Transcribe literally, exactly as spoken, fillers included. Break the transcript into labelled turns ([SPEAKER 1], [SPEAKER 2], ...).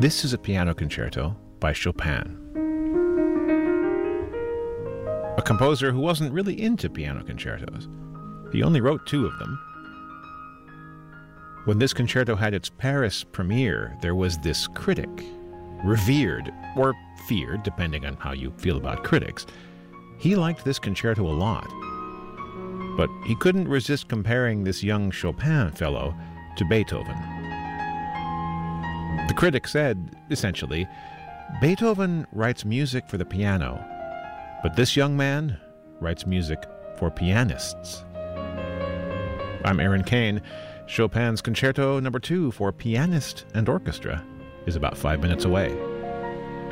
[SPEAKER 1] This is a piano concerto by Chopin, a composer who wasn't really into piano concertos. He only wrote two of them. When this concerto had its Paris premiere, there was this critic, revered or feared, depending on how you feel about critics. He liked this concerto a lot, but he couldn't resist comparing this young Chopin fellow to Beethoven. The critic said, essentially, Beethoven writes music for the piano, but this young man writes music for pianists. I'm Aaron Kane. Chopin's Concerto Number Two for pianist and orchestra is about five minutes away.